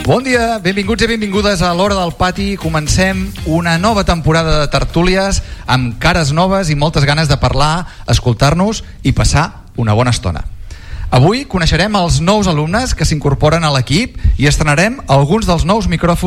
Bon dia, benvinguts i benvingudes a l'Hora del Pati. Comencem una nova temporada de tertúlies amb cares noves i moltes ganes de parlar, escoltar-nos i passar una bona estona. Avui coneixerem els nous alumnes que s'incorporen a l'equip i estrenarem alguns dels nous micròfons